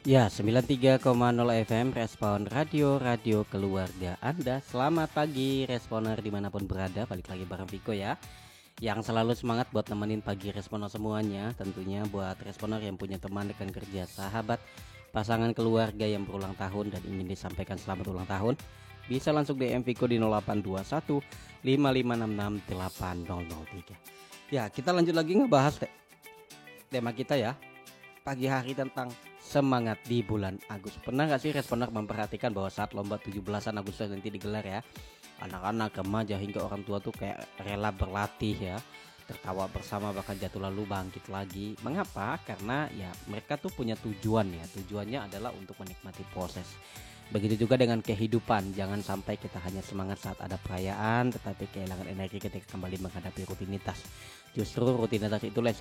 Ya, 93,0 FM Respon Radio Keluarga Anda. Selamat pagi Responer dimanapun berada. Balik lagi bareng Viko ya, yang selalu semangat buat nemenin pagi Responer semuanya. Tentunya buat Responer yang punya teman, rekan kerja, sahabat, pasangan, keluarga yang berulang tahun dan ingin disampaikan selamat ulang tahun, bisa langsung DM Viko di 0821 5566 8003. Ya, kita lanjut lagi ngebahas tema kita ya pagi hari tentang semangat di bulan Agustus. Pernah gak sih Responer memperhatikan bahwa saat lomba 17-an Agustus nanti digelar ya, anak-anak, remaja hingga orang tua tuh kayak rela berlatih ya, tertawa bersama bahkan jatuh lalu bangkit lagi. Mengapa? Karena ya mereka tuh punya tujuan ya. Tujuannya adalah untuk menikmati proses. Begitu juga dengan kehidupan, jangan sampai kita hanya semangat saat ada perayaan tetapi kehilangan energi ketika kembali menghadapi rutinitas. Justru rutinitas itulah yang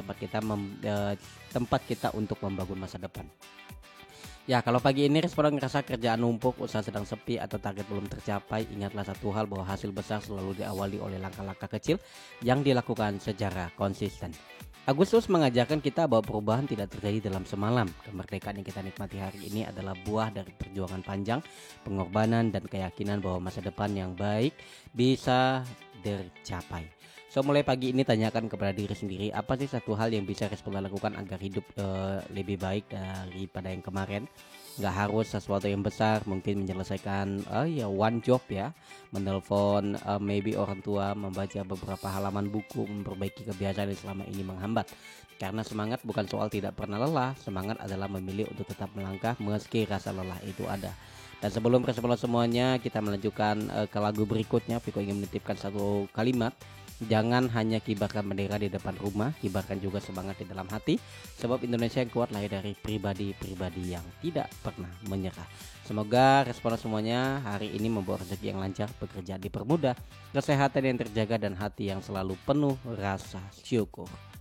tempat kita untuk membangun masa depan. Ya, kalau pagi ini Responden ngerasa kerjaan numpuk, usaha sedang sepi atau target belum tercapai, ingatlah satu hal bahwa hasil besar selalu diawali oleh langkah-langkah kecil yang dilakukan secara konsisten. Agustus mengajarkan kita bahwa perubahan tidak terjadi dalam semalam. Kemerdekaan yang kita nikmati hari ini adalah buah dari perjuangan panjang, pengorbanan, dan keyakinan bahwa masa depan yang baik bisa tercapai. So mulai pagi ini tanyakan kepada diri sendiri, apa sih satu hal yang bisa Respon lakukan agar hidup lebih baik daripada yang kemarin. Nggak harus sesuatu yang besar, mungkin menyelesaikan one job ya, menelpon maybe orang tua, membaca beberapa halaman buku, memperbaiki kebiasaan yang selama ini menghambat. Karena semangat bukan soal tidak pernah lelah, semangat adalah memilih untuk tetap melangkah meski rasa lelah itu ada. Dan sebelum Respon semuanya, kita melanjutkan ke lagu berikutnya. Viko ingin menitipkan satu kalimat. Jangan hanya kibarkan bendera di depan rumah, kibarkan juga semangat di dalam hati. Sebab Indonesia yang kuat lahir dari pribadi-pribadi yang tidak pernah menyerah. Semoga Respon semuanya hari ini membawa rezeki yang lancar, pekerjaan dipermudah, kesehatan yang terjaga, dan hati yang selalu penuh rasa syukur.